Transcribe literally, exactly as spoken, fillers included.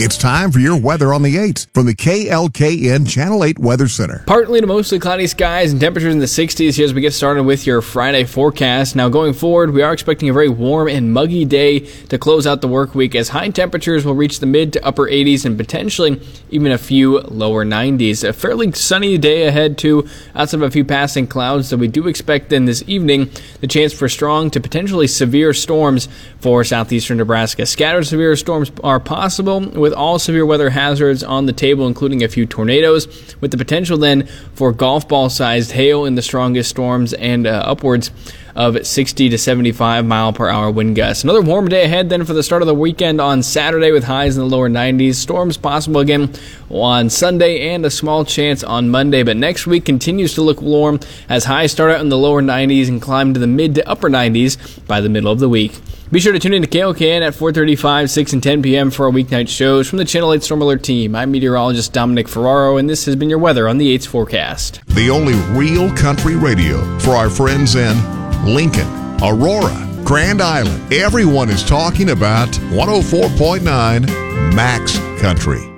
It's time for your weather on the eights from the K L K N Channel eight Weather Center. Partly to mostly cloudy skies and temperatures in the sixties here as we get started with your Friday forecast. Now going forward, we are expecting a very warm and muggy day to close out the work week as high temperatures will reach the mid to upper eighties and potentially even a few lower nineties. A fairly sunny day ahead too, outside of a few passing clouds, so we do expect then this evening the chance for strong to potentially severe storms for southeastern Nebraska. Scattered severe storms are possible, with all severe weather hazards on the table, including a few tornadoes, with the potential then for golf ball-sized hail in the strongest storms and uh, upwards of sixty to seventy-five mile per hour wind gusts. Another warm day ahead then for the start of the weekend on Saturday with highs in the lower nineties. Storms possible again on Sunday and a small chance on Monday, but next week continues to look warm as highs start out in the lower nineties and climb to the mid to upper nineties by the middle of the week. Be sure to tune in to K L K N at four thirty-five, six, and ten p.m. for our weeknight shows from the Channel eight Storm Alert team. I'm meteorologist Dominic Ferraro, and this has been your weather on the eight's forecast. The only real country radio for our friends in Lincoln, Aurora, Grand Island. Everyone is talking about one oh four point nine Max Country.